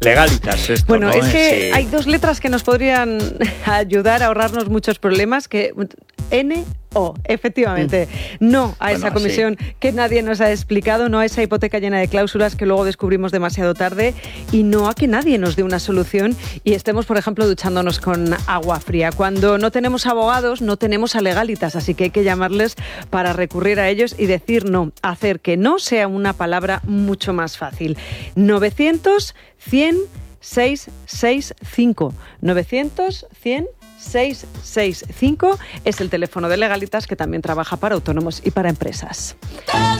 Legalitas esto, Bueno, ¿no? es que Sí. hay dos letras que nos podrían ayudar a ahorrarnos muchos problemas, que N-O, efectivamente. No a esa comisión que nadie nos ha explicado, no a esa hipoteca llena de cláusulas que luego descubrimos demasiado tarde y no a que nadie nos dé una solución y estemos, por ejemplo, duchándonos con agua fría. Cuando no tenemos abogados, no tenemos a Legalitas, así que hay que llamarles para recurrir a ellos y decir no, hacer que no sea una palabra mucho más fácil. 900 100 665 900 100 665 es el teléfono de Legalitas, que también trabaja para autónomos y para empresas.